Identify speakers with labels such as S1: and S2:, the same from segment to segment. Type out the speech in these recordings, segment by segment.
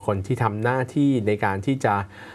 S1: คนที่ทำหน้าที่ในการที่จะ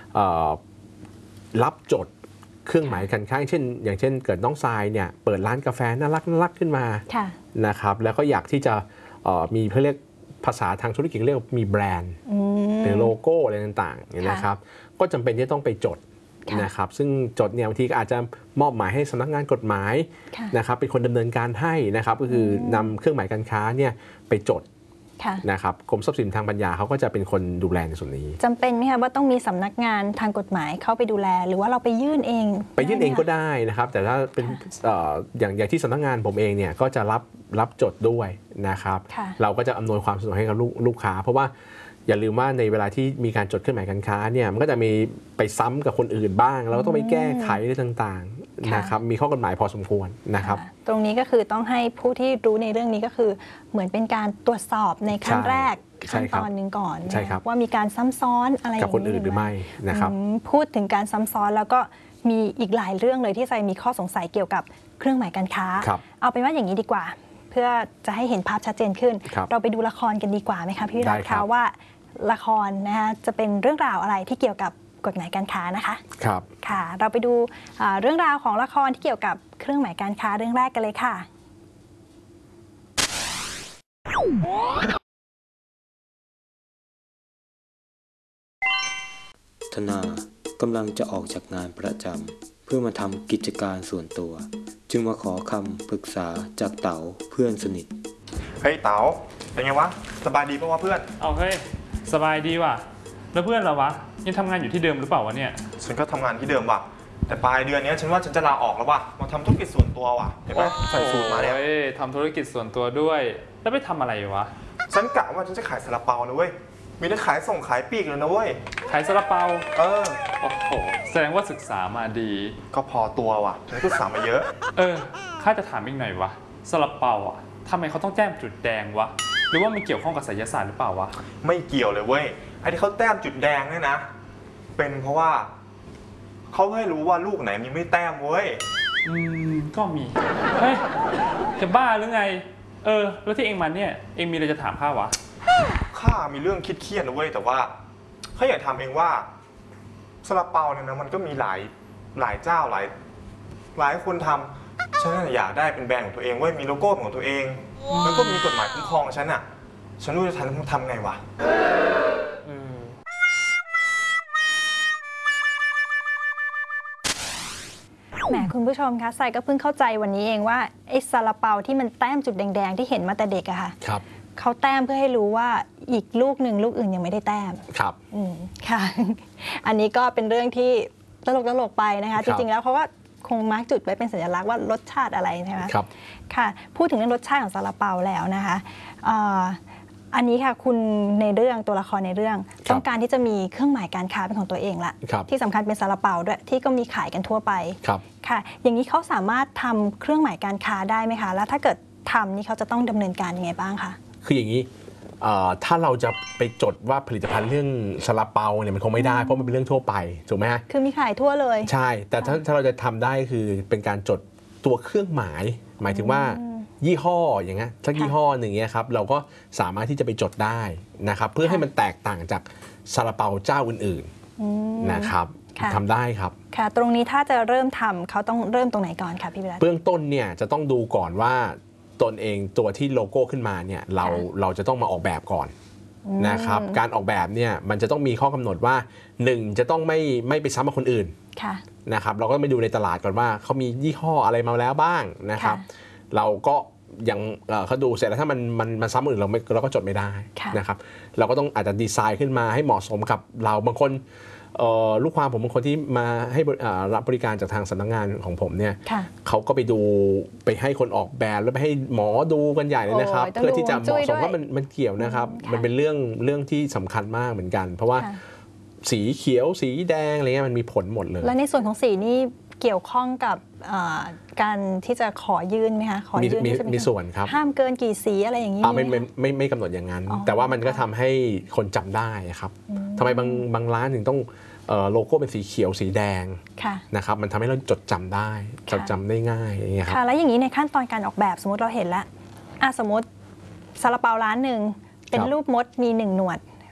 S1: รับจดเครื่องหมายการค้าอย่างเช่นเกิดน้องทรายเนี่ยเปิดร้านกาแฟน่ารักขึ้นมานะครับแล้วก็อยากที่จะมีเขาเรียกภาษาทางธุรกิจเรียกมีแบรนด์หรือโลโก้อะไรต่างๆนะครับก็จำเป็นที่ต้องไปจดนะครับซึ่งจดเนี่ยบางทีก็อาจจะมอบหมายให้สำนักงานกฎหมายนะครับเป็นคนดำเนินการให้นะครับก็คือนำเครื่องหมายการค้าเนี่ยไปจดนะครับกรมทรัพย์สินทางปัญญาเขาก็จะเป็นคนดูแลในส่วนนี้
S2: จำเป็นไหมคะว่าต้องมีสำนักงานทางกฎหมายเข้าไปดูแลหรือว่าเราไปยื่นเอง
S1: ก็ได้นะครับแต่ถ้าเป็นอย่างที่สำนักงานผมเองเนี่ยก็จะรับจดด้วยนะครับเราก็จะอำนวยความสะดวกให้กับลูกค้าเพราะว่าอย่าลืมว่าในเวลาที่มีการจดเครื่องหมายการค้าเนี่ยมันก็จะมีไปซ้ำกับคนอื่นบ้างเราก็ต้องไปแก้ไขอะไรต่างๆนะครับมีข้อกฎหมายพอสมควรนะครับ
S2: ตรงนี้ก็คือต้องให้ผู้ที่รู้ในเรื่องนี้ก็คือเหมือนเป็นการตรวจสอบในขั้นแรกขั้นตอนหนึ่งก่อนว่ามีการซ้ำซ้อนอะไร
S1: กับคนอื่นหรือไม่นะครับ
S2: พูดถึงการซ้ำซ้อนแล้วก็มีอีกหลายเรื่องเลยที่ใจมีข้อสงสัยเกี่ยวกับเครื่องหมายการค้าเอาเป็นว่าอย่างนี้ดีกว่าเพื่อจะให้เห็นภาพชัดเจนขึ้นเราไปดูละครกันดีกว่าไหมคะพี่วิรัตคะว่าละครนะคะจะเป็นเรื่องราวอะไรที่เกี่ยวกับกฎหมายการค้านะคะ
S1: ครับ
S2: ค่ะเราไปดูเรื่องราวของละครที่เกี่ยวกับเครื่องหมายการค้าเรื่องแรกกันเลยค่ะ
S3: ธนากำลังจะออกจากงานประจำเพื่อมาทำกิจการส่วนตัวจึงมาขอคำปรึกษาจากเต๋าเพื่อนสนิท
S4: เฮ้ยเต๋าเป็นไงวะสบายดีป่าววะเพื่อน
S5: เอาเฮ้ยสบายดีว่ะแล้วเพื่อนเราวะยังทำงานอยู่ที่เดิมหรือเปล่าวะเนี่ย
S4: ฉันก็ทำงานที่เดิมว่ะแต่ปลายเดือนนี้ฉันว่าฉันจะลาออกแล้วว่ะมาทำธุรกิจส่วนตัวว่ะเห็นไหมใส่สูทมาเนี่ย
S5: ทำธุรกิจส่วนตัวด้วยแล้วไปทำอะไรวะ
S4: ฉันกะว่าฉันจะขายซาลาเปานะเว้ยมีทั้งขายส่งขายปีกเลยนะเว้ย
S5: ขายซาลาเปาโอ้โหแสดงว่าศึกษามาดี
S4: ก็พอตัวว่ะฉันศึกษามาเยอะ
S5: ข้าจะถามอีกหน่อยวะซาลาเปาอ่ะทำไมเขาต้องแต้มจุดแดงวะหรือว่ามันเกี่ยวข้องกับไสยศาสตร์หรือเปล่าวะ
S4: ไม่เกี่ยวเลยเว้ยไอ้ที่เขาแต้มจุดแดงเนี่ยนะเป็นเพราะว่าเขาให้รู้ว่าลูกไหนมีไม่แต้มเว้ย
S5: ก็มีเฮ้ยจะบ้าหรือไงแล้วที่เองมาเนี่ยเองมีอะไรจะถามข้าวะ
S4: ข้ามีเรื่องคิดเครียดนะเว้ยแต่ว่าข้าอยากทำเองว่าซาลาเปาเนี่ยนะมันก็มีหลายเจ้าหลายคนทำฉันอยากได้เป็นแบรนด์ของตัวเองเว้ยมีโลโก้ของตัวเองแล้วก็มีกฎหมายคุ้มครองฉันอ่ะฉันรู้จะทำไงวะ
S2: แหมคุณผู้ชมคะไซก็เพิ่งเข้าใจวันนี้เองว่าไอ้ซาลาเปาที่มันแต้มจุดแดงๆที่เห็นมาแต่เด็กอะค่ะ
S1: ครับ
S2: เขาแต้มเพื่อให้รู้ว่าอีกลูกหนึ่งลูกอื่นยังไม่ได้แต้ม
S1: ครับ
S2: ค่ะอันนี้ก็เป็นเรื่องที่ตลกไปนะคะจริงๆแล้วเขาก็คงมาร์กจุดไว้เป็นสัญลักษณ์ว่ารสชาติอะไรใช่ไหม
S1: ครับ
S2: ค่ะพูดถึงเรื่องรสชาติของซาลาเปาแล้วนะคะอันนี้ค่ะคุณในเรื่องตัวละครในเรื่องต้องการที่จะมีเครื่องหมายการค้าเป็นของตัวเองละที่สำคัญเป็นซาลาเปาด้วยที่ก็มีขายกันทั่วไปค่ะอย่างนี้เขาสามารถทำเครื่องหมายการค้าได้ไหมคะแล้วถ้าเกิดทำนี่เขาจะต้องดำเนินการยังไงบ้างคะ
S1: คืออย่างนี้ถ้าเราจะไปจดว่าผลิตภัณฑ์เรื่องซาลาเปาเนี่ยมันคงไม่ได้เพราะมันเป็นเรื่องทั่วไปถูกไหมฮะ
S2: คือมีขายทั่วเลย
S1: ใช่แต่ถ้าเราจะทำได้คือเป็นการจดตัวเครื่องหมายถึงว่ายี่ห้ออย่างเงี้ยสักยี่ห้อหนึ่งเงี้ยครับเราก็สามารถที่จะไปจดได้นะครับเพื่อให้มันแตกต่างจากซาลาเปาเจ้าอื่นๆนะครับทำได้ครับ
S2: ค่ะตรงนี้ถ้าจะเริ่มทำเขาต้องเริ่มตรงไหนก่อนคะพี่วิรัต
S1: เบื้องต้นเนี่ยจะต้องดูก่อนว่าตนเองตัวที่โลโก้ขึ้นมาเนี่ยเราจะต้องมาออกแบบก่อนนะครับการออกแบบเนี่ยมันจะต้องมีข้อกำหนดว่า1จะต้องไม่ไปซ้ำกับคนอื่นนะครับเราก็ไปดูในตลาดก่อนว่าเขามียี่ห้ออะไรมาแล้วบ้างนะครับเราก็ยังเขาดูเสร็จแล้วถ้ามันซ้ำอื่นเราก็จดไม่ได้นะครับเราก็ต้องอาจจะดีไซน์ขึ้นมาให้เหมาะสมกับเราบางคนลูกความผมบางคนที่มาให้รับบริการจากทางสำนักงานของผมเนี่ยเขาก็ไปให้คนออกแบบแล้วไปให้หมอดูกันใหญ่เลยนะครับเพื่อที่จะเหมาะสมว่ามันเกี่ยวนะครับมันเป็นเรื่องที่สำคัญมากเหมือนกันเพราะว่าสีเขียวสีแดงอะไรเงี้ยมันมีผลหมดเลย
S2: แล้วในส่วนของสีนี่เกี่ยวข้องกับการที่จะขอยื่นไหมคะขอยื่น
S1: มีส่วนครับ
S2: ห้ามเกินกี่สีอะไรอย่างนี้
S1: ไม่กำหนดอย่างนั้นแต่ว่ามันก็ทำให้คนจำได้ครับทำไมบางร้านถึงต้องโลโก้เป็นสีเขียวสีแดงนะครับมันทำให้เราจดจำได้จดจำได้ง่ายอย่างเงี้ยครับ
S2: แล้วอย่างนี้ในขั้นตอนการออกแบบสมมติเราเห็นแล้วสมมติซาลาเปาร้านหนึ่งเป็นรูปมดมี1 หนวด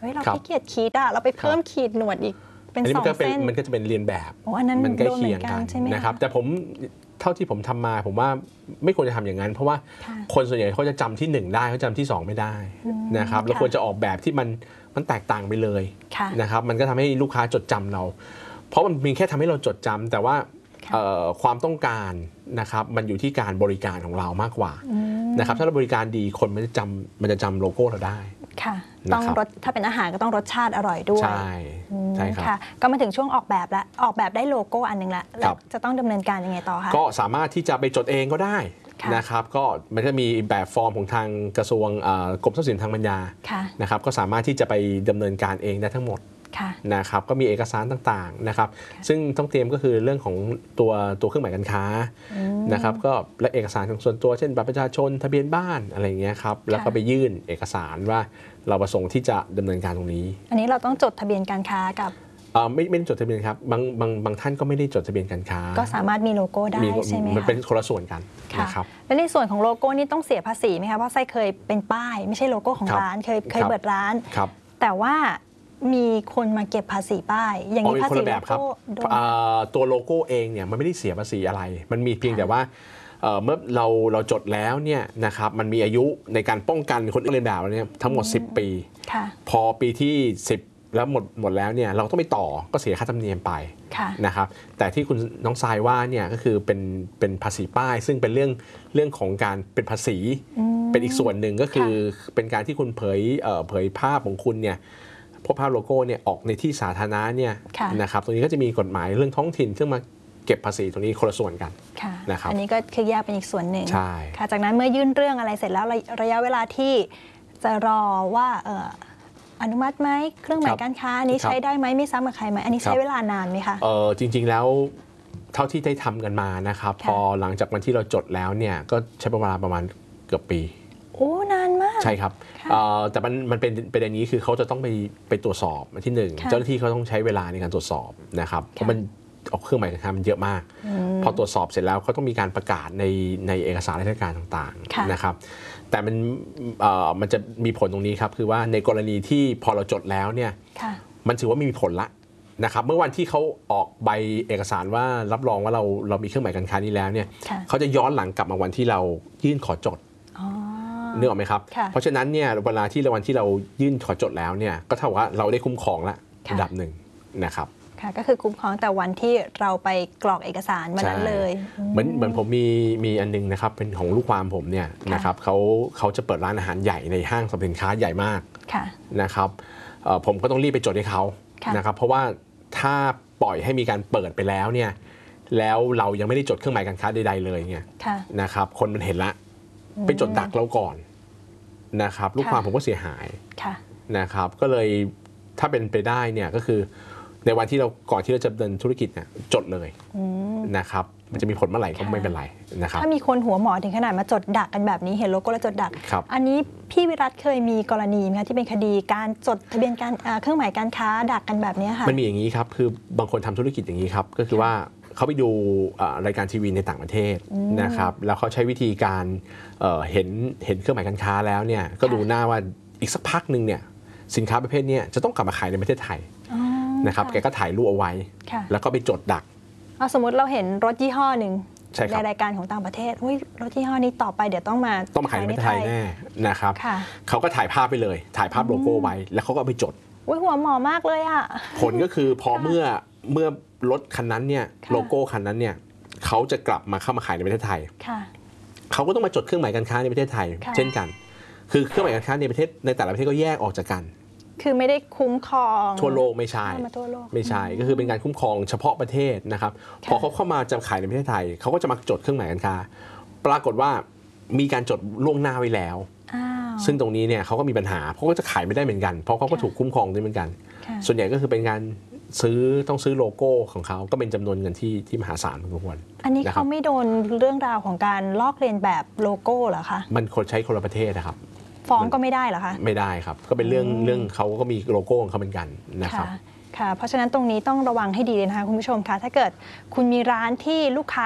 S2: ฮ้ยเราขี้เกียจคิดอ่ะเราไปเพิ่มขีดหนวดอีกเป็น2 เส้น
S1: มันก็จะเป็นเรียนแบบ
S2: อันนั้น
S1: มันใกล้เคียงกัน
S2: ใช่ไหม
S1: นะครับแต่ผมเท่าที่ผมทำมาผมว่าไม่ควรจะทำอย่างนั้นเพราะว่าคนส่วนใหญ่เขาจะจำที่1ได้เขาจำที่2ไม่ได้นะครับเราควรจะออกแบบที่มันแตกต่างไปเลยนะครับมันก็ทำให้ลูกค้าจดจำเราเพราะมันเพียงแค่ทำให้เราจดจำแต่ว่าความต้องการนะครับมันอยู่ที่การบริการของเรามากกว่านะครับถ้าเราบริการดีคนมันจะจำโลโก้เราได้
S2: ค่ะต้องรสถ้าเป็นอาหารก็ต้องรสชาติอร่อยด้วย
S1: ใช่ครับ
S2: ก็มาถึงช่วงออกแบบแล้วออกแบบได้โลโก้อันนึงแล้วจะต้องดำเนินการยังไงต่อคะ
S1: ก็สามารถที่จะไปจดเองก็ได้นะครับก็มันจะมีแบบฟอร์มของทางกระทรวงกรมทรัพย์สินทางปัญญานะครับก็สามารถที่จะไปดำเนินการเองได้ทั้งหมดนะครับก็มีเอกสารต่างๆนะครับซึ่งต้องเตรียมก็คือเรื่องของตัวเครื่องหมายการค้านะครับก็และเอกสารของส่วนตัวเช่นบัตรประชาชนทะเบียนบ้านอะไรอย่างเงี้ยครับแล้วก็ไปยื่นเอกสารว่าเราประสงค์ที่จะดำเนินการตรงนี้
S2: อันนี้เราต้องจดทะเบียนการค้ากับ
S1: ไม่ได้จดทะเบียนครับบางท่านก็ไม่ได้จดทะเบียนการค้า
S2: ก็สามารถมีโลโก้ได้ใช่ไหม
S1: มันเป็นคนละส่วนกันนะครับ
S2: และในส่วนของโลโก้นี่ต้องเสียภาษีไหมคะเพราะไส้เคยเป็นป้ายไม่ใช่โลโก้ของร้านเคยเปิดร้านแต่ว่ามีคนมาเก็บภาษีป้ายอย่างนี้ภาษีโลโก้
S1: ตัวโลโก้เองเนี่ยมันไม่ได้เสียภาษีอะไรมันมีเพียงแต่ว่าเมื่อเราจดแล้วเนี่ยนะครับมันมีอายุในการป้องกันคนอื่นเลียนแบบเนี่ยทั้งหมด10 ปีพอปีที่10แล้วหมดแล้วเนี่ยเราต้องไปต่อก็เสียค่าธรรมเนียมไปนะครับแต่ที่คุณน้องทรายว่าเนี่ยก็คือเป็นภาษีป้ายซึ่งเป็นเรื่องของการเป็นภาษีเป็นอีกส่วนหนึ่งก็คือเป็นการที่คุณเผยภาพของคุณเนี่ยพวกภาพโลโก้เนี่ยออกในที่สาธารณะเนี่ยนะครับตรงนี้ก็จะมีกฎหมายเรื่องท้องถิ่นซึ่งมาเก็บภาษีตรงนี้คนละส่วนกันนะครับ
S2: อันนี้ก็คือแยกเป็นอีกส่วนหนึ่ง
S1: ใช่
S2: ค่ะจากนั้นเมื่อยื่นเรื่องอะไรเสร็จแล้วระยะเวลาที่จะรอว่าอนุมัติไหมเครื่องหมายการค้าอันนี้ใช้ได้ไหมไม่ซ้ำกับใครไหมอันนี้ใช้เวลานานไหมคะ
S1: จริงๆแล้วเท่าที่ได้ทำกันมานะครับพอหลังจากวันที่เราจดแล้วเนี่ยก็ใช้ประมาณเกือบปี
S2: โอ้นานมาก
S1: ใช่ครับแต่มันเป็นอย่างนี้คือเขาจะต้องไปตรวจสอบที่1เจ้าหน้าที่เขาต้องใช้เวลาในการตรวจสอบนะครับเพราะมันออกเครื่องหมายการค้ามันเยอะมากพอตรวจสอบเสร็จแล้วเขาต้องมีการประกาศในเอกสารราชการต่างๆนะครับแต่มันจะมีผลตรงนี้ครับคือว่าในกรณีที่พอเราจดแล้วเนี่ยมันถือว่าไม่มีผลละนะครับเมื่อวันที่เขาออกใบเอกสารว่ารับรองว่าเรามีเครื่องหมายการค้านี้แล้วเนี่ยเขาจะย้อนหลังกลับมาวันที่เรายื่นขอจดนึกออกไหมครับเพราะฉะนั้นเนี่ยเวลาที่วันที่เรายื่นขอจดแล้วเนี่ยก็เท่ากับว่าเราได้คุ้มครองละระดับหนึ่งนะครับ
S2: ก็คือคุ้มครองแต่วันที่เราไปกรอกเอกสารวันนั้นเลย
S1: เหมือนผมมีอันนึงนะครับเป็นของลูกความผมเนี่ยนะครับเขาจะเปิดร้านอาหารใหญ่ในห้างสรรพสินค้าใหญ่มากนะครับผมก็ต้องรีบไปจดให้เขานะครับเพราะว่าถ้าปล่อยให้มีการเปิดไปแล้วเนี่ยแล้วเรายังไม่ได้จดเครื่องหมายการค้าใดๆเลยเนี่ยนะครับคนมันเห็นละไปจดดักเราก่อนนะครับลูกความผมก็เสียหายนะครับก็เลยถ้าเป็นไปได้เนี่ยก็คือในวันที่เราก่อนที่เราจะดำเนินธุรกิจเนี่ยจดเลยนะครับมันจะมีผลเมื่อไหร่ก็ไม่เป็นไรนะครับ
S2: ถ้ามีคนหัวหมอถึงขนาดมาจดดักกันแบบนี้เห็นโลโก้แล้วจดดักอันนี้พี่วิรัตเคยมีกรณีไหมคะที่เป็นคดีการจดทะเบียนการเครื่องหมายการค้าดักกันแบบนี้ค่ะ
S1: มันมีอย่างนี้ครับคือบางคนทำธุรกิจอย่างนี้ครับก็คือว่าเขาไปดูรายการทีวีในต่างประเทศนะครับแล้วเขาใช้วิธีการเห็นเครื่องหมายการค้าแล้วเนี่ยก็ดูหน้าว่าอีกสักพักหนึ่งเนี่ยสินค้าประเภทนี้จะต้องกลับมาขายในประเทศไทยนะครับแกก็ถ่ายรูปเอาไว้แล้วก็ไปจดดัก
S2: สมมติเราเห็นรถยี่ห้อหนึ่งในรายการของต่างประเทศรถยี่ห้อนี้ต่อไปเดี๋ยวต้องมา
S1: ขายในประเทศไทยแน่นะครับเขาก็ถ่ายภาพไปเลยถ่ายภาพโลโก้ไว้แล้วเขาก็ไปจด
S2: หัวหมอมากเลยอ่ะ
S1: ผลก็คือพอเมื่อรถคันนั้นเนี่ยโลโก้คันนั้นเนี่ยเขาจะกลับมาเข้ามาขายในประเทศไทยเขาก็ต้องมาจดเครื่องหมายการค้าในประเทศไทยเช่นกันคือเครื่องหมายการค้าในประเทศในแต่ละประเทศก็แยกออกจากกัน
S2: คือไม่ได้คุ้มครอง
S1: ทั่วโลกไม่ใช่ก็คือเป็นการคุ้มครองเฉพาะประเทศนะครับพอเขาเข้ามาจะขายในประเทศไทยเขาก็จะมาจดเครื่องหมายการค้าปรากฏว่ามีการจดล่วงหน้าไว้แล้วซึ่งตรงนี้เนี่ยเขาก็มีปัญหาเพราะก็จะขายไม่ได้เหมือนกันเพราะเขาก็ถูกคุ้มครองด้วยเหมือนกันส่วนใหญ่ก็คือเป็นการต้องซื้อโลโก้ของเขาก็เป็นจำนวนเงินที่มหาศาลพอสมควร
S2: อันนี้เขาไม่โดนเรื่องราวของการลอกเลียนแบบโลโก้เหรอคะ
S1: มันใช้คนละประเทศนะครับ
S2: ฟ้องก็ไม่ได้เหรอคะ
S1: ไม่ได้ครับก็เป็นเรื่องเขาก็มีโลโก้ของเขาเหมือนกันนะครับ
S2: ค่ะเพราะฉะนั้นตรงนี้ต้องระวังให้ดีเลยนะคะคุณผู้ชมคะถ้าเกิดคุณมีร้านที่ลูกค้า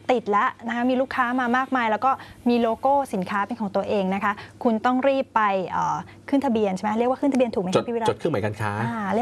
S2: ติดแล้วนะคะมีลูกค้ามามากมายแล้วก็มีโลโก้สินค้าเป็นของตัวเองนะคะคุณต้องรีบไปขึ้นทะเบียนใช่ไหมเรียกว่าขึ้นทะเบียนถูกไหมคะพี่วิรัติ
S1: จดเครื่องหมายการค้า